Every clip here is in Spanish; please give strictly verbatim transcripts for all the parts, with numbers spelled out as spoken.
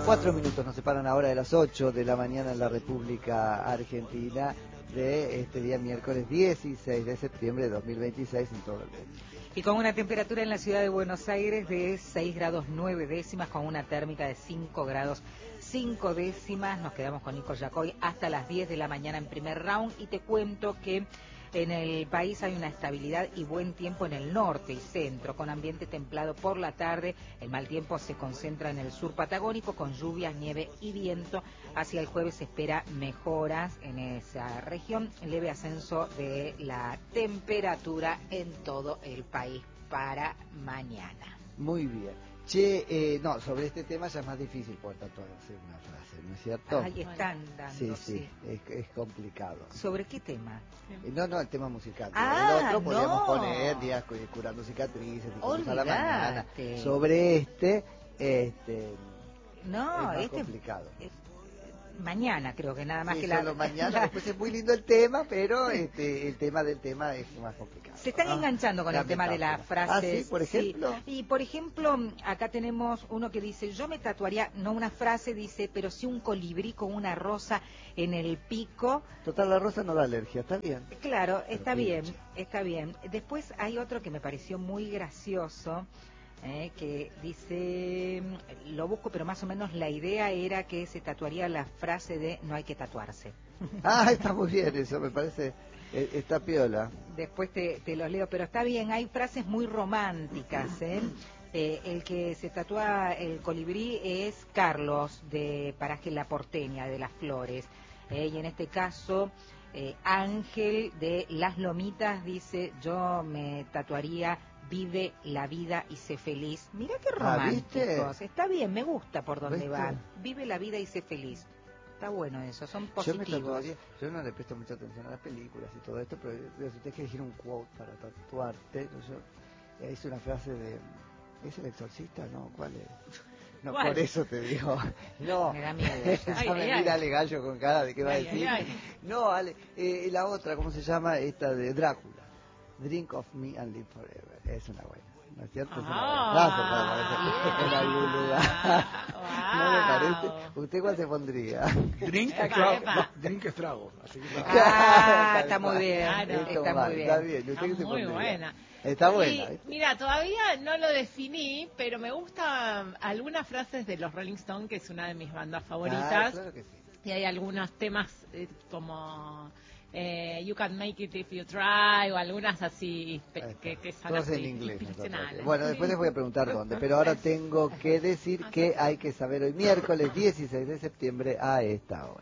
Cuatro minutos nos separan ahora de las ocho de la mañana en la República Argentina de este día miércoles dieciséis de septiembre de dos mil veintiséis en todo el mundo. Y con una temperatura en la ciudad de Buenos Aires de seis grados nueve décimas, con una térmica de cinco grados cinco décimas. Nos quedamos con Nico Yacoy hasta las diez de la mañana en primer round y te cuento que en el país hay una estabilidad y buen tiempo en el norte y centro, con ambiente templado por la tarde. El mal tiempo se concentra en el sur patagónico, con lluvias, nieve y viento. Hacia el jueves se espera mejoras en esa región, leve ascenso de la temperatura en todo el país para mañana. Muy bien. Che, eh, no, sobre este tema ya es más difícil poder tatuarse una frase, ¿no es cierto? Ahí están dando, sí, sí, sí. Es, es complicado. ¿Sobre qué tema? Eh, No, no, el tema musical. Ah, el otro podríamos no. poner días cu- curando cicatrices, y a la mañana. Olvídate. Sobre este, este, No, es más este complicado. es- mañana creo que nada más Sí, que la... solo mañana, después es muy lindo el tema, pero este, el tema del tema es más complicado. Se están ¿no? enganchando con La el tema de las metáfora. frases. Ah, sí, por ejemplo. Sí. Y por ejemplo, acá tenemos uno que dice, yo me tatuaría, no una frase, dice, pero sí un colibrí con una rosa en el pico. Total, la rosa no da alergia, está bien. Claro, está Pero bien, pinche. está bien. Después hay otro que me pareció muy gracioso, eh, que dice, lo busco, pero más o menos la idea era que se tatuaría la frase de no hay que tatuarse. Ah, está muy bien eso, me parece, eh, está piola. Después te, te los leo, pero está bien, hay frases muy románticas, ¿eh? Eh, el que se tatúa el colibrí es Carlos, de Paraje La Porteña, de Las Flores, eh, y en este caso eh, Ángel de Las Lomitas dice, yo me tatuaría vive la vida y sé feliz. Mira qué románticos, ¿viste? está bien, me gusta por donde ¿Viste? van, vive la vida y sé feliz. Está bueno eso, son Yo me positivos. tatuaría, yo no le presto mucha atención a las películas y todo esto, pero yo- si usted quiere elegir un quote para tatuarte, yo, yo hice una frase de, ¿es el exorcista? No, ¿cuál es? No, ¿Cuál? por eso te digo, no, Me da miedo ya. ya Ay, me ay, mira ay. Ale Gallo con cara de qué va a Ay, decir. ay, ay. No, Ale, eh, la otra, ¿cómo se llama? Esta de Drácula, Drink of me and live forever, es una buena. ¿No es cierto? Es una buena frase para ponerse en algún lugar. ¿No me parece? ¿Usted cuál se pondría? Drink, Epa, trago, epa. no, drink es trago. Así que Ah, Tal está muy cual. bien, Claro. Esto está va, muy bien. Está bien. ¿Y usted Está qué se muy pondría? buena. Está Y, buena. ¿viste? mira, todavía no lo definí, pero me gustan algunas frases de los Rolling Stones, que es una de mis bandas Ah, favoritas. claro que sí. Y hay algunos temas eh, como eh, You Can Make It If You Try, o algunas así pe- Ahí está. que, que son Todos así, en inglés. inspiracionales. nosotros. Bueno, después Sí. les voy a preguntar dónde, pero ahora tengo que decir que hay que saber hoy miércoles dieciséis de septiembre a esta hora.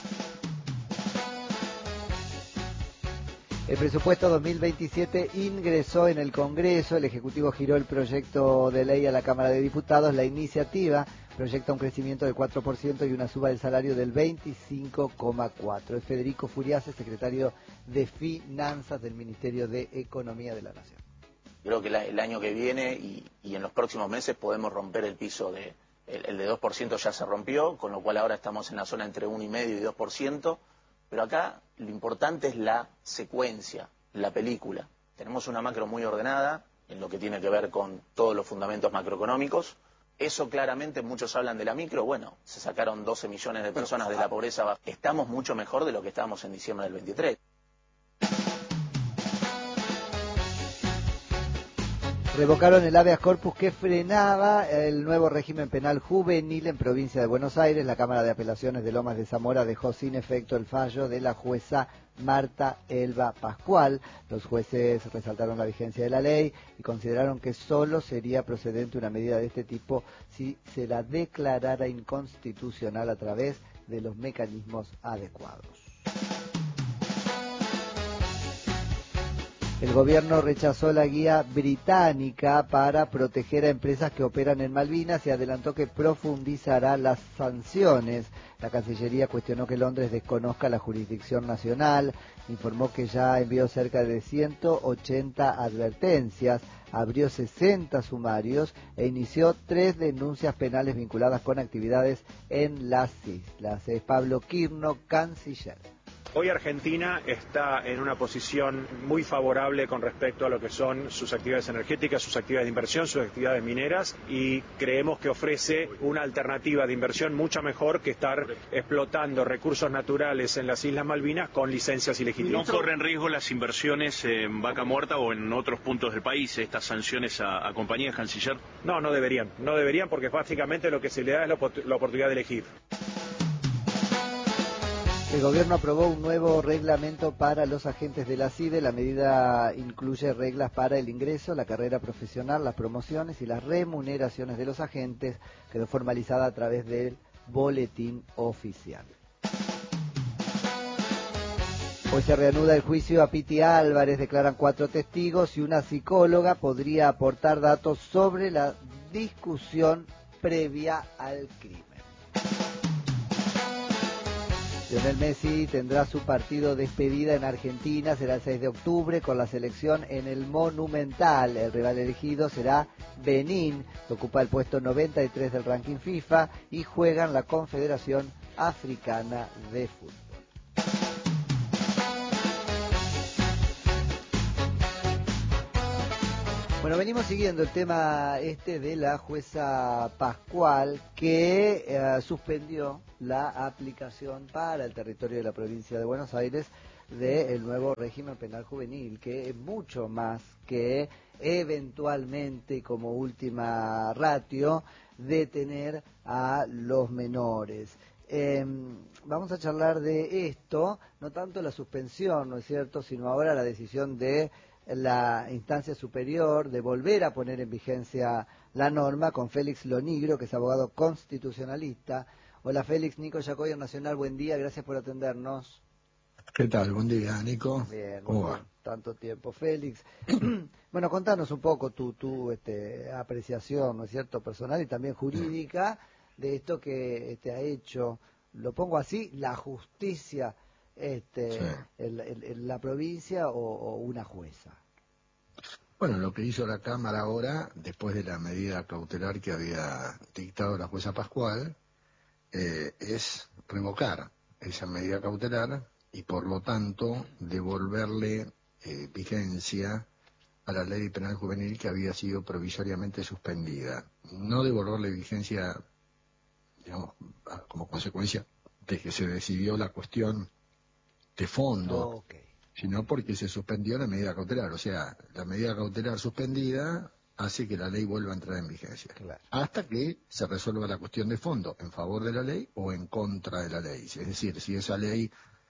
El presupuesto dos mil veintisiete ingresó en el Congreso, el Ejecutivo giró el proyecto de ley a la Cámara de Diputados. La iniciativa proyecta un crecimiento del cuatro por ciento y una suba del salario del veinticinco coma cuatro por ciento. Es Federico Furiase, secretario de Finanzas del Ministerio de Economía de la Nación. Creo que la- el año que viene y, y en los próximos meses podemos romper el piso de el, el de dos por ciento ya se rompió, con lo cual ahora estamos en la zona entre uno coma cinco por ciento y dos por ciento, pero acá lo importante es la secuencia, la película. Tenemos una macro muy ordenada en lo que tiene que ver con todos los fundamentos macroeconómicos. Eso claramente, muchos hablan de la micro, bueno, se sacaron doce millones de personas de la pobreza baja. Estamos mucho mejor de lo que estábamos en diciembre del veintitrés. Revocaron el habeas corpus que frenaba el nuevo régimen penal juvenil en provincia de Buenos Aires. La Cámara de Apelaciones de Lomas de Zamora dejó sin efecto el fallo de la jueza Marta Elba Pascual. Los jueces resaltaron la vigencia de la ley y consideraron que solo sería procedente una medida de este tipo si se la declarara inconstitucional a través de los mecanismos adecuados. El gobierno rechazó la guía británica para proteger a empresas que operan en Malvinas y adelantó que profundizará las sanciones. La Cancillería cuestionó que Londres desconozca la jurisdicción nacional, informó que ya envió cerca de ciento ochenta advertencias, abrió sesenta sumarios e inició tres denuncias penales vinculadas con actividades en las islas. Es Pablo Quirno, canciller. Hoy Argentina está en una posición muy favorable con respecto a lo que son sus actividades energéticas, sus actividades de inversión, sus actividades mineras, y creemos que ofrece una alternativa de inversión mucho mejor que estar explotando recursos naturales en las Islas Malvinas con licencias ilegítimas. ¿No corren riesgo las inversiones en Vaca Muerta o en otros puntos del país, estas sanciones a, a compañías, canciller? No, no deberían, no deberían porque básicamente lo que se le da es la, la oportunidad de elegir. El gobierno aprobó un nuevo reglamento para los agentes de la CIDE. La medida incluye reglas para el ingreso, la carrera profesional, las promociones y las remuneraciones de los agentes. Quedó formalizada a través del boletín oficial. Hoy se reanuda el juicio a Piti Álvarez. Declaran cuatro testigos y una psicóloga podría aportar datos sobre la discusión previa al crimen. Lionel Messi tendrá su partido de despedida en Argentina, será el seis de octubre con la selección en el Monumental. El rival elegido será Benín, que ocupa el puesto noventa y tres del ranking FIFA y juega en la Confederación Africana de Fútbol. Bueno, venimos siguiendo el tema este de la jueza Pascual que eh, suspendió la aplicación para el territorio de la provincia de Buenos Aires del nuevo régimen penal juvenil, que es mucho más que eventualmente como última ratio detener a los menores. Eh, vamos a charlar de esto, no tanto la suspensión, ¿no es cierto?, sino ahora la decisión de la instancia superior de volver a poner en vigencia la norma con Félix Lonigro, que es abogado constitucionalista. Hola Félix, Nico Yacoy, Nacional, buen día, gracias por atendernos. ¿Qué tal? Buen día, Nico. Bien, ¿Cómo bien, va? Tanto tiempo, Félix. Bueno, contanos un poco tu, tu este, apreciación, ¿no es cierto?, personal y también jurídica de esto que este, ha hecho, lo pongo así, la justicia este, sí. en, en, en la provincia o, o una jueza. Bueno, lo que hizo la Cámara ahora, después de la medida cautelar que había dictado la jueza Pascual, eh, es revocar esa medida cautelar y por lo tanto devolverle eh, vigencia a la ley penal juvenil que había sido provisoriamente suspendida. No devolverle vigencia, digamos, como consecuencia de que se decidió la cuestión de fondo, Oh, okay. sino porque se suspendió la medida cautelar. O sea, la medida cautelar suspendida hace que la ley vuelva a entrar en vigencia. Claro. Hasta que se resuelva la cuestión de fondo, en favor de la ley o en contra de la ley. Es decir, si esa ley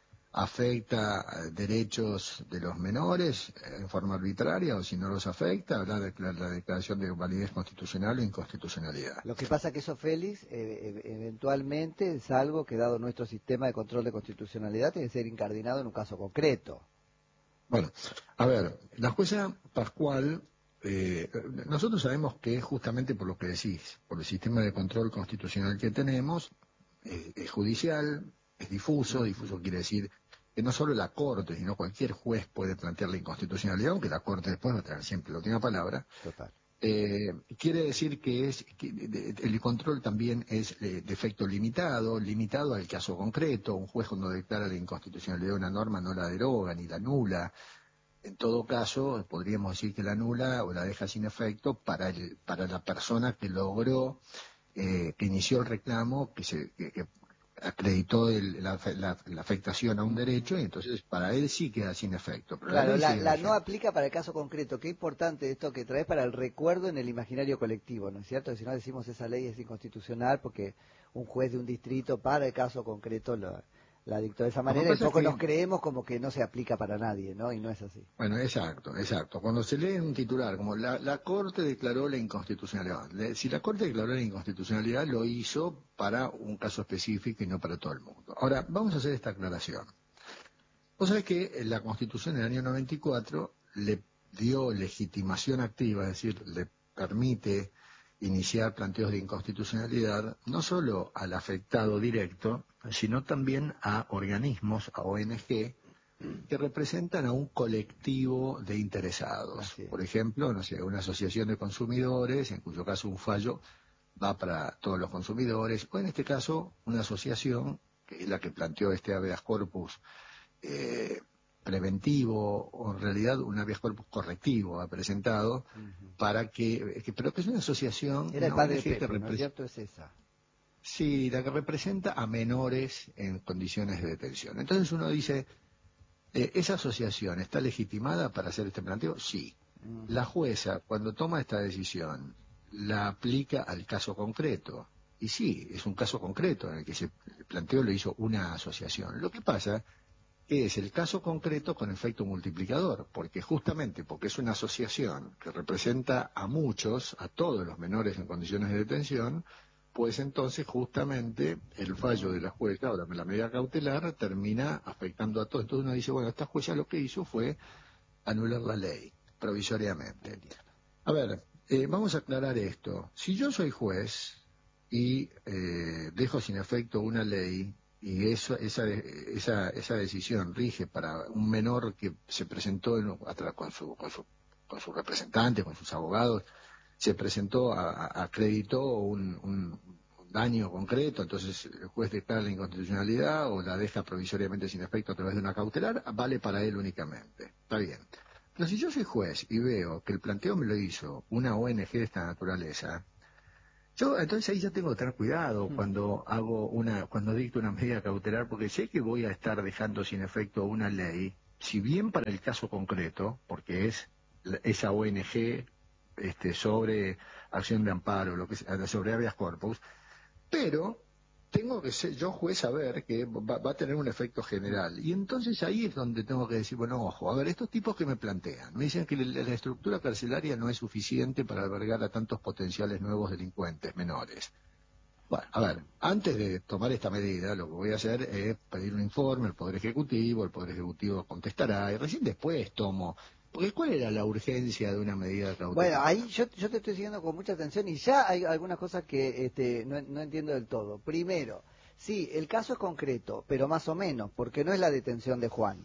afecta derechos de los menores en forma arbitraria o si no los afecta, habrá de la declaración de validez constitucional o inconstitucionalidad. Lo que pasa que eso, Félix, eh, eventualmente es algo que, dado nuestro sistema de control de constitucionalidad, tiene que ser incardinado en un caso concreto. Bueno, a ver, la jueza Pascual, eh, nosotros sabemos que justamente por lo que decís, por el sistema de control constitucional que tenemos, eh, es judicial, es difuso, difuso quiere decir que no solo la Corte, sino cualquier juez puede plantear la inconstitucionalidad, aunque la Corte después va a tener siempre la última palabra. Total. Eh, quiere decir que es que de, de, el control también es de, de efecto limitado, limitado al caso concreto. Un juez cuando declara la inconstitucionalidad de una norma no la deroga ni la anula. En todo caso, podríamos decir que la anula o la deja sin efecto para el, para la persona que logró, eh, que inició el reclamo, que se que, que acreditó el, la, la, la afectación a un derecho, y entonces para él sí queda sin efecto. Pero claro, la, la, la no aplica para el caso concreto. Qué importante esto que traes para el recuerdo en el imaginario colectivo, ¿no es cierto? Que si no decimos esa ley es inconstitucional porque un juez de un distrito para el caso concreto lo, la dictó de esa manera y un poco que... nos creemos como que no se aplica para nadie, ¿no? Y no es así. Bueno, exacto, exacto. Cuando se lee en un titular como la, la Corte declaró la inconstitucionalidad, si la Corte declaró la inconstitucionalidad lo hizo para un caso específico y no para todo el mundo. Ahora, vamos a hacer esta aclaración. Vos sabés que la Constitución del año noventa y cuatro le dio legitimación activa, es decir, le permite iniciar planteos de inconstitucionalidad no solo al afectado directo, sino también a organismos, a O N G, que representan a un colectivo de interesados. Por ejemplo, no sé, una asociación de consumidores, en cuyo caso un fallo va para todos los consumidores, o en este caso una asociación, que es la que planteó este habeas corpus eh, preventivo, o en realidad un habeas corpus correctivo ha presentado, uh-huh. para que, que, pero que es una asociación... Era el padre de Pepe, que ¿no es cierto? Es esa. Sí, la que representa a menores en condiciones de detención. Entonces uno dice, eh, ¿esa asociación está legitimada para hacer este planteo? Sí. Uh-huh. La jueza, cuando toma esta decisión, la aplica al caso concreto. Y sí, es un caso concreto en el que se planteó lo hizo una asociación. Lo que pasa es el caso concreto con efecto multiplicador, porque justamente porque es una asociación que representa a muchos, a todos los menores en condiciones de detención, pues entonces justamente el fallo de la jueza, ahora la medida cautelar, termina afectando a todos. Entonces uno dice, bueno, esta jueza lo que hizo fue anular la ley, provisoriamente. A ver, eh, vamos a aclarar esto. Si yo soy juez y eh, dejo sin efecto una ley, y eso, esa, esa, esa decisión rige para un menor que se presentó en, con, su, con, su, con su representante, con sus abogados, se presentó, a, a, acreditó un, un, un daño concreto, entonces el juez declara la inconstitucionalidad o la deja provisoriamente sin efecto a través de una cautelar, vale para él únicamente. Está bien. Pero si yo soy juez y veo que el planteo me lo hizo una O N G de esta naturaleza, yo entonces ahí ya tengo que tener cuidado cuando hago una, cuando dicto una medida cautelar, porque sé que voy a estar dejando sin efecto una ley, si bien para el caso concreto, porque es esa O N G este, sobre acción de amparo, lo que sea, sobre habeas corpus, pero tengo que ser yo juez saber que va, va a tener un efecto general. Y entonces ahí es donde tengo que decir, bueno, ojo, a ver, estos tipos que me plantean, me dicen que la, la estructura carcelaria no es suficiente para albergar a tantos potenciales nuevos delincuentes menores. Bueno, a ver, antes de tomar esta medida, lo que voy a hacer es pedir un informe al Poder Ejecutivo, el Poder Ejecutivo contestará, y recién después tomo... Porque ¿cuál era la urgencia de una medida cautelar? Bueno, ahí yo, yo te estoy siguiendo con mucha atención y ya hay algunas cosas que este, no, no entiendo del todo. Primero, sí, el caso es concreto, pero más o menos, porque no es la detención de Juan.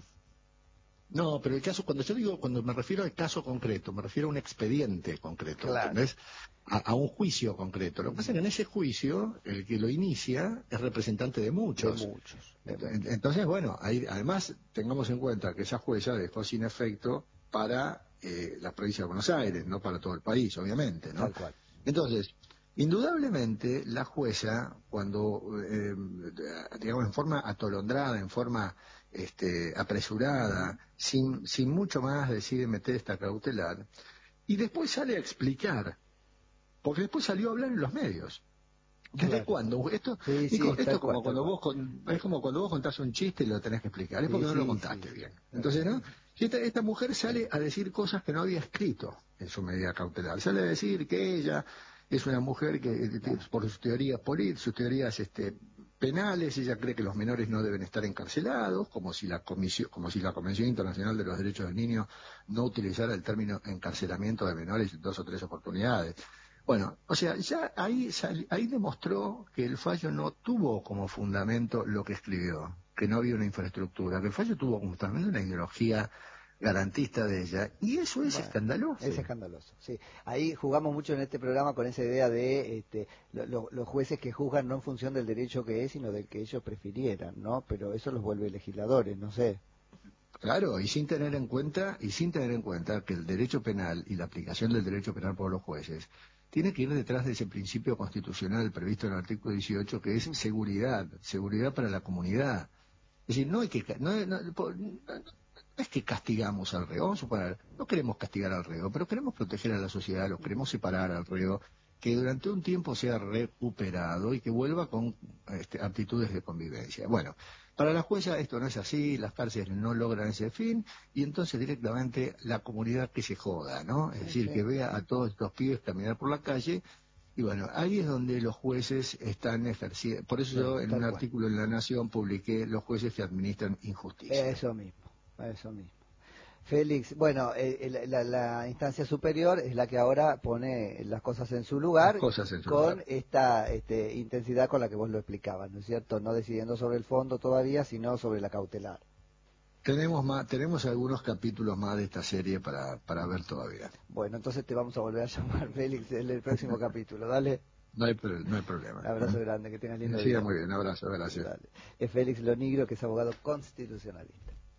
No, pero el caso, cuando yo digo, cuando me refiero al caso concreto, me refiero a un expediente concreto, claro. ¿entendés? A, a un juicio concreto. Lo que pasa es que en ese juicio, el que lo inicia es representante de muchos. De muchos. De entonces, entonces, bueno, ahí, además, tengamos en cuenta que esa jueza dejó sin efecto para eh, la provincia de Buenos Aires, no para todo el país, obviamente, ¿no? Tal cual. Entonces, indudablemente, la jueza, cuando, eh, digamos, en forma atolondrada, en forma este, apresurada, sin, sin mucho más, decide meter esta cautelar, y después sale a explicar, porque después salió a hablar en los medios. ¿Desde claro. cuándo? Esto, sí, sí, Nico, esto es como cual, cuando vos con, es como cuando vos contás un chiste y lo tenés que explicar, es porque sí, no lo contaste sí, bien. Entonces, ¿no? Esta, esta mujer sale a decir cosas que no había escrito en su medida cautelar. Sale a decir que ella es una mujer que, por sus teorías políticas, sus teorías este, penales, ella cree que los menores no deben estar encarcelados, como si la comisión, como si la Convención Internacional de los Derechos del Niño no utilizara el término encarcelamiento de menores en dos o tres oportunidades. Bueno, o sea, ya ahí, ahí demostró que el fallo no tuvo como fundamento lo que escribió, que no había una infraestructura, que el fallo tuvo como fundamento una ideología garantista de ella, y eso es bueno, escandaloso. Es escandaloso, sí. Ahí jugamos mucho en este programa con esa idea de este, lo, lo, los jueces que juzgan no en función del derecho que es, sino del que ellos prefirieran, ¿no? Pero eso los vuelve legisladores, no sé. Claro, y sin tener en cuenta, y sin tener en cuenta que el derecho penal y la aplicación del derecho penal por los jueces tiene que ir detrás de ese principio constitucional previsto en el artículo dieciocho, que es seguridad, seguridad para la comunidad. Es decir, no hay que no, no, no, no es que castigamos al reo, vamos a suponer, no queremos castigar al reo, pero queremos proteger a la sociedad, lo queremos separar al reo, que durante un tiempo sea recuperado y que vuelva con este, aptitudes de convivencia. Bueno, para la jueza esto no es así, las cárceles no logran ese fin, y entonces directamente la comunidad que se joda, ¿no? Es decir, que vea a todos estos pibes caminar por la calle, y bueno, ahí es donde los jueces están ejerciendo. Por eso yo en un artículo en La Nación publiqué los jueces que administran injusticia. Eso mismo, eso mismo. Félix, bueno, eh, la, la instancia superior es la que ahora pone las cosas en su lugar, las cosas en su con lugar. esta este, intensidad con la que vos lo explicabas, ¿no es cierto? No decidiendo sobre el fondo todavía, sino sobre la cautelar. Tenemos más, tenemos algunos capítulos más de esta serie para, para ver todavía. Bueno, entonces te vamos a volver a llamar, Félix, en el próximo capítulo, dale. No hay, no hay problema. Un abrazo grande, que tengas lindo día. Sí, día. muy bien, un abrazo, gracias. Dale. Es Félix Lonigro, que es abogado constitucionalista.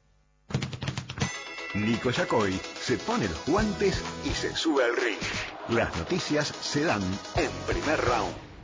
Nico Yacoy se pone los guantes y se sube al ring. Las noticias se dan en Primer Round.